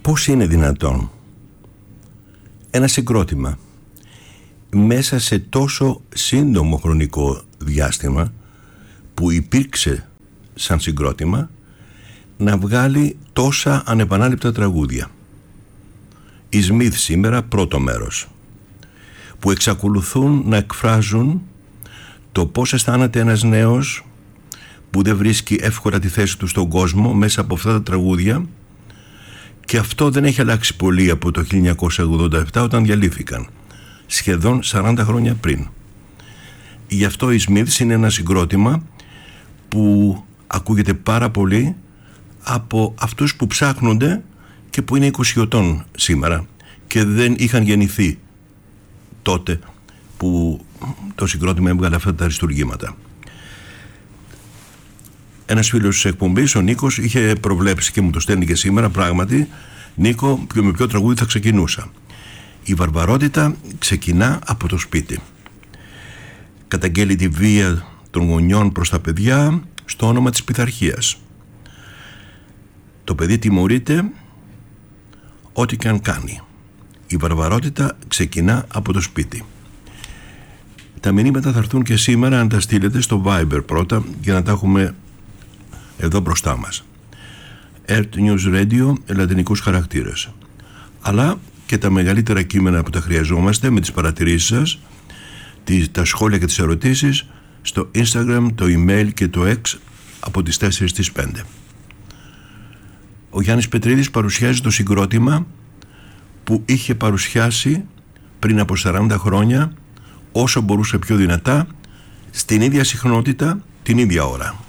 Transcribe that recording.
Πώς είναι δυνατόν ένα συγκρότημα μέσα σε τόσο σύντομο χρονικό διάστημα που υπήρξε σαν συγκρότημα να βγάλει τόσα ανεπανάληπτα τραγούδια? Οι Smith σήμερα, πρώτο μέρος, που εξακολουθούν να εκφράζουν το πώς αισθάνεται ένας νέος που δεν βρίσκει εύκολα τη θέση του στον κόσμο μέσα από αυτά τα τραγούδια, και αυτό δεν έχει αλλάξει πολύ από το 1987 όταν διαλύθηκαν, σχεδόν 40 χρόνια πριν. Γι' αυτό οι Smiths είναι ένα συγκρότημα που ακούγεται πάρα πολύ από αυτούς που ψάχνονται και που είναι 20 ετών σήμερα και δεν είχαν γεννηθεί τότε που το συγκρότημα έβγαλε αυτά τα αριστουργήματα. Ένας φίλος της εκπομπής, ο Νίκος, είχε προβλέψει και μου το στέλνει και σήμερα, πράγματι, Νίκο, με ποιο τραγούδι θα ξεκινούσα. Η βαρβαρότητα ξεκινά από το σπίτι. Καταγγέλει τη βία των γονιών προς τα παιδιά στο όνομα της πειθαρχίας. Το παιδί τιμωρείται ό,τι και αν κάνει. Η βαρβαρότητα ξεκινά από το σπίτι. Τα μηνύματα θα έρθουν και σήμερα, αν τα στείλετε στο Viber πρώτα, για να τα έχουμε εδώ μπροστά μας. Earth News Radio, λατινικούς χαρακτήρες. Αλλά και τα μεγαλύτερα κείμενα που τα χρειαζόμαστε με τις παρατηρήσεις σας, τα σχόλια και τις ερωτήσεις στο Instagram, το email και το X από τις 4 στις 5. Ο Γιάννης Πετρίδης παρουσιάζει το συγκρότημα που είχε παρουσιάσει πριν από 40 χρόνια, όσο μπορούσε πιο δυνατά, στην ίδια συχνότητα, την ίδια ώρα.